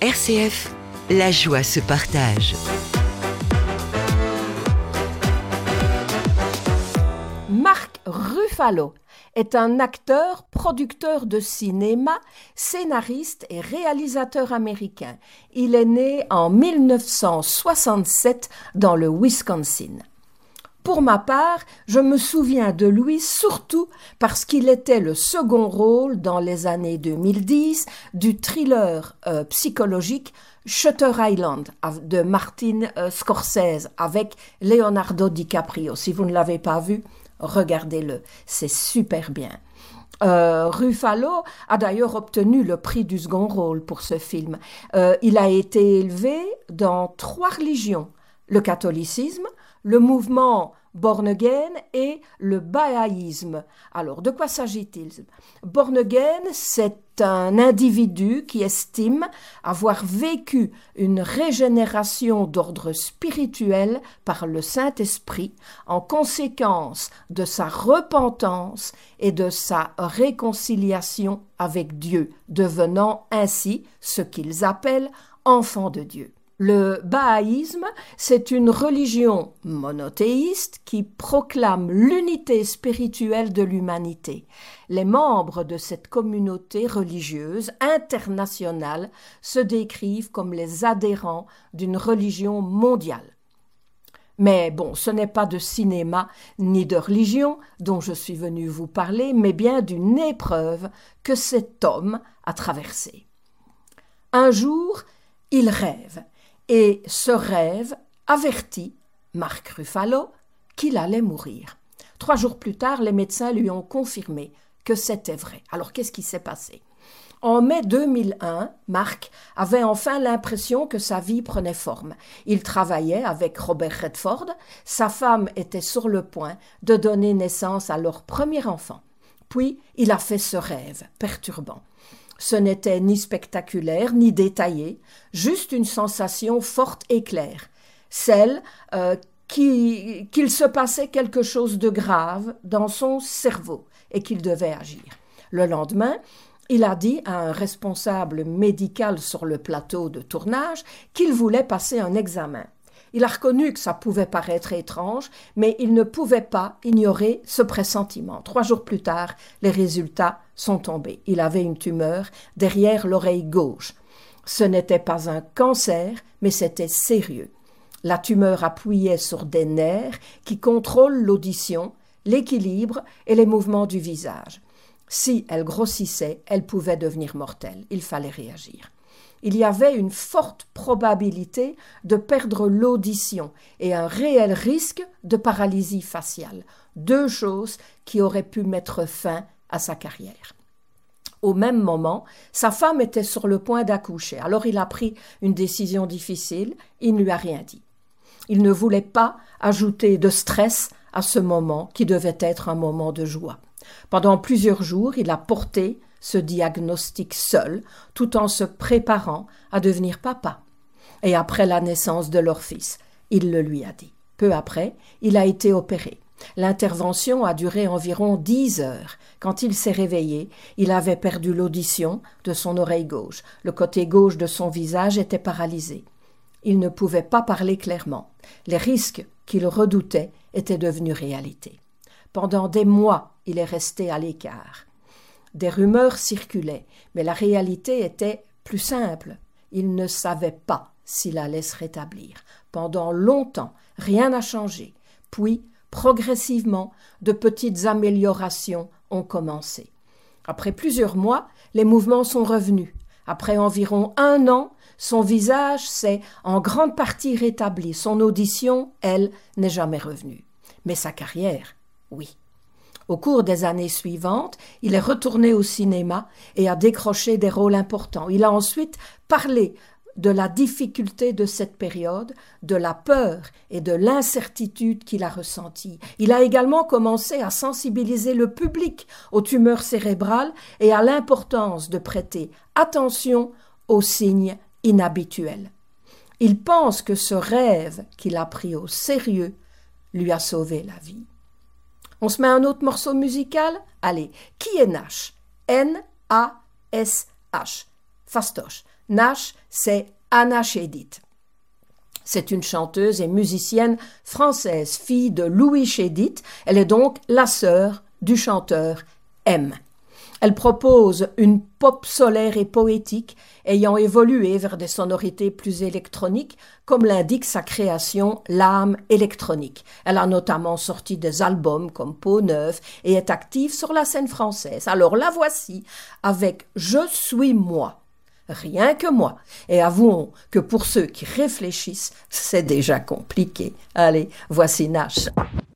RCF, la joie se partage. Mark Ruffalo est un acteur, producteur de cinéma, scénariste et réalisateur américain. Il est né en 1967 dans le Wisconsin. Pour ma part, je me souviens de lui surtout parce qu'il était le second rôle dans les années 2010 du thriller psychologique Shutter Island de Martin Scorsese avec Leonardo DiCaprio. Si vous ne l'avez pas vu, regardez-le, c'est super bien. Ruffalo a d'ailleurs obtenu le prix du second rôle pour ce film. Il a été élevé dans 3 religions, le catholicisme, le mouvement Born Again et le bahaïsme. Alors, de quoi s'agit-il? Born Again, c'est un individu qui estime avoir vécu une régénération d'ordre spirituel par le Saint-Esprit en conséquence de sa repentance et de sa réconciliation avec Dieu, devenant ainsi ce qu'ils appellent enfants de Dieu. Le bahaïsme, c'est une religion monothéiste qui proclame l'unité spirituelle de l'humanité. Les membres de cette communauté religieuse internationale se décrivent comme les adhérents d'une religion mondiale. Mais bon, ce n'est pas de cinéma ni de religion dont je suis venu vous parler, mais bien d'une épreuve que cet homme a traversée. Un jour, il rêve. Et ce rêve avertit Mark Ruffalo qu'il allait mourir. 3 jours plus tard, les médecins lui ont confirmé que c'était vrai. Alors, qu'est-ce qui s'est passé? En mai 2001, Mark avait enfin l'impression que sa vie prenait forme. Il travaillait avec Robert Redford. Sa femme était sur le point de donner naissance à leur premier enfant. Puis, il a fait ce rêve perturbant. Ce n'était ni spectaculaire, ni détaillé, juste une sensation forte et claire, celle qu'il se passait quelque chose de grave dans son cerveau et qu'il devait agir. Le lendemain, il a dit à un responsable médical sur le plateau de tournage qu'il voulait passer un examen. Il a reconnu que ça pouvait paraître étrange, mais il ne pouvait pas ignorer ce pressentiment. 3 jours plus tard, les résultats sont tombés. Il avait une tumeur derrière l'oreille gauche. Ce n'était pas un cancer, mais c'était sérieux. La tumeur appuyait sur des nerfs qui contrôlent l'audition, l'équilibre et les mouvements du visage. Si elle grossissait, elle pouvait devenir mortelle. Il fallait réagir. Il y avait une forte probabilité de perdre l'audition et un réel risque de paralysie faciale. 2 choses qui auraient pu mettre fin à sa carrière. Au même moment, sa femme était sur le point d'accoucher. Alors il a pris une décision difficile, il ne lui a rien dit. Il ne voulait pas ajouter de stress à ce moment qui devait être un moment de joie. Pendant plusieurs jours, il a porté ce diagnostic seul, tout en se préparant à devenir papa. Et après la naissance de leur fils, il le lui a dit. Peu après, il a été opéré. L'intervention a duré environ 10 heures. Quand il s'est réveillé, il avait perdu l'audition de son oreille gauche. Le côté gauche de son visage était paralysé. Il ne pouvait pas parler clairement. Les risques qu'il redoutait étaient devenus réalité. Pendant des mois, il est resté à l'écart. Des rumeurs circulaient, mais la réalité était plus simple. Il ne savait pas s'il allait se rétablir. Pendant longtemps, rien n'a changé. Puis, progressivement, de petites améliorations ont commencé. Après plusieurs mois, les mouvements sont revenus. Après environ 1 an, son visage s'est en grande partie rétabli. Son audition, elle, n'est jamais revenue. Mais sa carrière, oui. Au cours des années suivantes, il est retourné au cinéma et a décroché des rôles importants. Il a ensuite parlé de la difficulté de cette période, de la peur et de l'incertitude qu'il a ressentie. Il a également commencé à sensibiliser le public aux tumeurs cérébrales et à l'importance de prêter attention aux signes inhabituels. Il pense que ce rêve qu'il a pris au sérieux lui a sauvé la vie. On se met un autre morceau musical? Allez, qui est Nash? N-A-S-H. Fastoche. Nash, c'est Anna Chédid. C'est une chanteuse et musicienne française, fille de Louis Chédid. Elle est donc la sœur du chanteur M. Elle propose une pop solaire et poétique ayant évolué vers des sonorités plus électroniques, comme l'indique sa création L'âme électronique. Elle a notamment sorti des albums comme Peau neuve et est active sur la scène française. Alors la voici avec Je suis moi, rien que moi. Et avouons que pour ceux qui réfléchissent, c'est déjà compliqué. Allez, voici Nash.